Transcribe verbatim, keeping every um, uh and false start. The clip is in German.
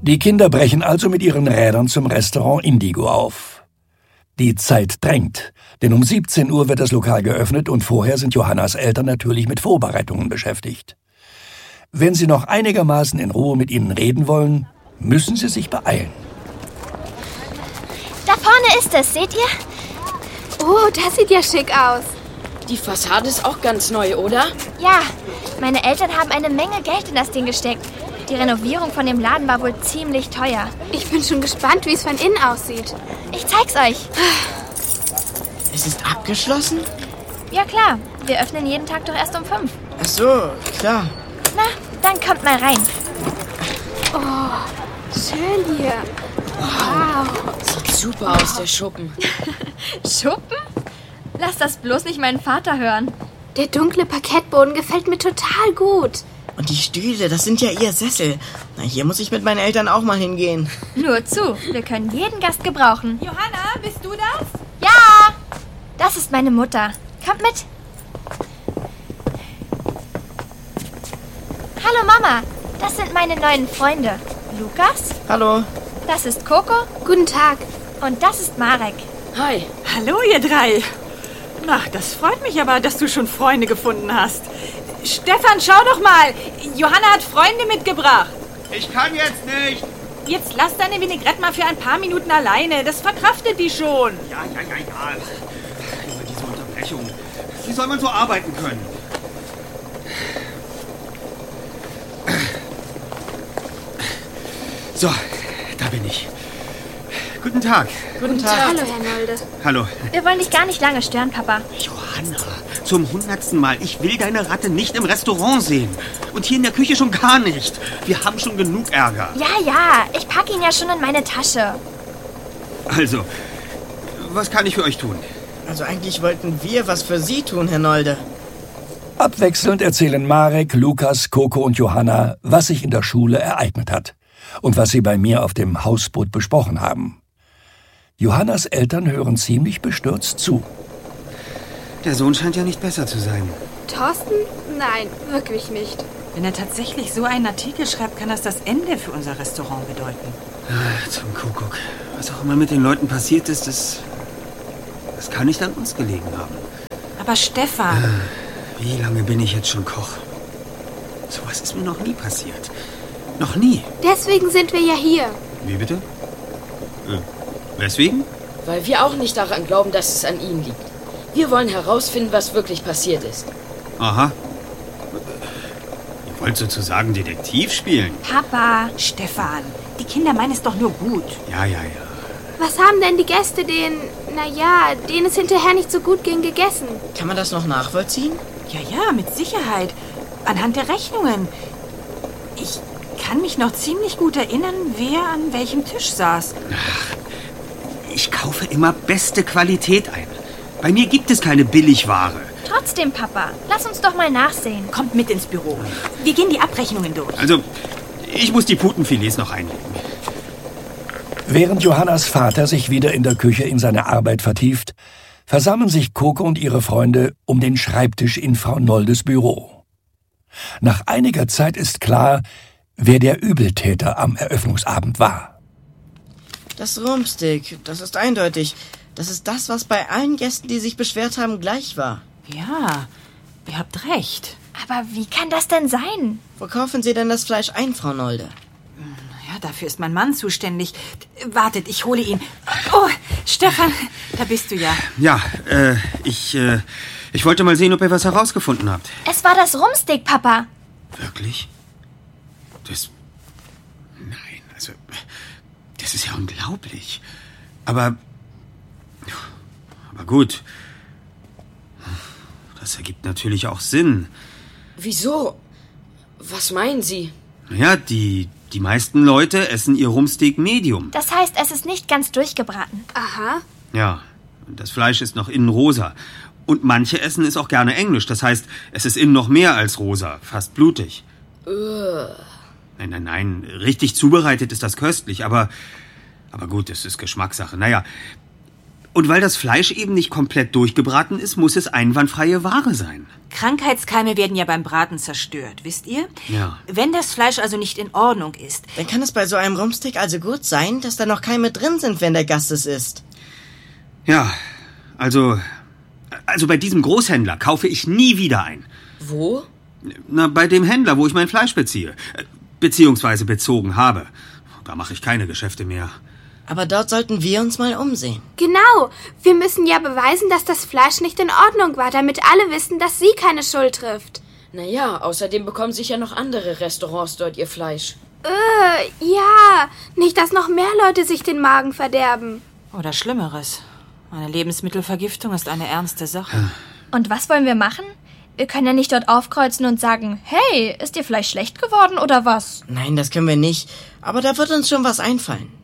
Die Kinder brechen also mit ihren Rädern zum Restaurant Indigo auf. Die Zeit drängt, denn um siebzehn Uhr wird das Lokal geöffnet und vorher sind Johannas Eltern natürlich mit Vorbereitungen beschäftigt. Wenn sie noch einigermaßen in Ruhe mit ihnen reden wollen, müssen sie sich beeilen. Da vorne ist es, seht ihr? Oh, das sieht ja schick aus. Die Fassade ist auch ganz neu, oder? Ja, meine Eltern haben eine Menge Geld in das Ding gesteckt. Die Renovierung von dem Laden war wohl ziemlich teuer. Ich bin schon gespannt, wie es von innen aussieht. Ich zeig's euch. Es ist abgeschlossen? Ja klar, wir öffnen jeden Tag doch erst um fünf. Ach so, klar. Na, dann kommt mal rein. Oh, schön hier. Wow. Sieht super aus, der Schuppen. Schuppen? Lass das bloß nicht meinen Vater hören. Der dunkle Parkettboden gefällt mir total gut. Und die Stühle, das sind ja eher Sessel. Na, hier muss ich mit meinen Eltern auch mal hingehen. Nur zu, wir können jeden Gast gebrauchen. Johanna, bist du das? Ja, das ist meine Mutter. Kommt mit. Hallo Mama, das sind meine neuen Freunde. Lukas, Hallo. das ist Coco Guten Tag. und das ist Marek. Hi. Hallo, ihr drei. Na, das freut mich aber, dass du schon Freunde gefunden hast. Stefan, schau doch mal. Johanna hat Freunde mitgebracht. Ich kann jetzt nicht. Jetzt lass deine Vinaigrette mal für ein paar Minuten alleine. Das verkraftet die schon. Ja, ja, ja, ja. Immer diese Unterbrechung. Wie soll man so arbeiten können? So, da bin ich. Guten Tag. Guten Tag. Hallo, Herr Nolde. Hallo. Wir wollen dich gar nicht lange stören, Papa. Johanna, zum hundertsten Mal. Ich will deine Ratte nicht im Restaurant sehen. Und hier in der Küche schon gar nicht. Wir haben schon genug Ärger. Ja, ja, ich packe ihn ja schon in meine Tasche. Also, was kann ich für euch tun? Also eigentlich wollten wir was für Sie tun, Herr Nolde. Abwechselnd erzählen Marek, Lukas, Coco und Johanna, was sich in der Schule ereignet hat und was sie bei mir auf dem Hausboot besprochen haben. Johannas Eltern hören ziemlich bestürzt zu. Der Sohn scheint ja nicht besser zu sein. Thorsten? Nein, wirklich nicht. Wenn er tatsächlich so einen Artikel schreibt, kann das das Ende für unser Restaurant bedeuten. Ah, zum Kuckuck. Was auch immer mit den Leuten passiert ist, das, das kann nicht an uns gelegen haben. Aber Stefan... Wie lange bin ich jetzt schon Koch? Sowas ist mir noch nie passiert. Noch nie. Deswegen sind wir ja hier. Wie bitte? Äh, weswegen? Weil wir auch nicht daran glauben, dass es an Ihnen liegt. Wir wollen herausfinden, was wirklich passiert ist. Aha. Ihr wollt sozusagen Detektiv spielen? Papa, Stefan, die Kinder meinen es doch nur gut. Ja, ja, ja. Was haben denn die Gäste, denen, naja, denen es hinterher nicht so gut ging, gegessen? Kann man das noch nachvollziehen? Ja, ja, mit Sicherheit. Anhand der Rechnungen. Ich kann mich noch ziemlich gut erinnern, wer an welchem Tisch saß. Ich kaufe immer beste Qualität ein. Bei mir gibt es keine Billigware. trotzdem, Papa, lass uns doch mal nachsehen. Kommt mit ins Büro. Wir gehen die Abrechnungen durch. Also, ich muss die Putenfilets noch einlegen. Während Johannas Vater sich wieder in der Küche in seine Arbeit vertieft, versammeln sich Coco und ihre Freunde um den Schreibtisch in Frau Noldes Büro. Nach einiger Zeit ist klar, wer der Übeltäter am Eröffnungsabend war. Das Rumpsteak, das ist eindeutig. Das ist das, was bei allen Gästen, die sich beschwert haben, gleich war. Ja, ihr habt recht. Aber wie kann das denn sein? Wo kaufen Sie denn das Fleisch ein, Frau Nolde? Ja, dafür ist mein Mann zuständig. Wartet, ich hole ihn. Oh, Stefan, da bist du ja. Ja, äh, ich, äh, ich wollte mal sehen, ob ihr was herausgefunden habt. Es war das Rumpsteak, Papa. Wirklich? Das... Nein, also... Das ist ja unglaublich. Aber... Aber gut. Das ergibt natürlich auch Sinn. Wieso? Was meinen Sie? Naja, die, die meisten Leute essen ihr Rumpsteak Medium. Das heißt, es ist nicht ganz durchgebraten. Aha. Ja, und das Fleisch ist noch innen rosa. Und manche essen es auch gerne englisch. Das heißt, es ist innen noch mehr als rosa, fast blutig. Uh. Nein, nein, nein. Richtig zubereitet ist das köstlich, aber... Aber gut, es ist Geschmackssache. Naja, Und weil das Fleisch eben nicht komplett durchgebraten ist, muss es einwandfreie Ware sein. Krankheitskeime werden ja beim Braten zerstört, wisst ihr? Ja. Wenn das Fleisch also nicht in Ordnung ist... Dann kann es bei so einem Rumpsteak also gut sein, dass da noch Keime drin sind, wenn der Gast es isst. Ja, also... Also bei diesem Großhändler kaufe ich nie wieder ein. Wo? Na, bei dem Händler, wo ich mein Fleisch beziehe. Beziehungsweise bezogen habe. Da mache ich keine Geschäfte mehr. Aber dort sollten wir uns mal umsehen. Genau. Wir müssen ja beweisen, dass das Fleisch nicht in Ordnung war, damit alle wissen, dass sie keine Schuld trifft. Naja, außerdem bekommen sicher noch andere Restaurants dort ihr Fleisch. Äh, ja. Nicht, dass noch mehr Leute sich den Magen verderben. Oder Schlimmeres. Eine Lebensmittelvergiftung ist eine ernste Sache. Und was wollen wir machen? Wir können ja nicht dort aufkreuzen und sagen, hey, ist dir Fleisch schlecht geworden oder was? Nein, das können wir nicht. Aber da wird uns schon was einfallen.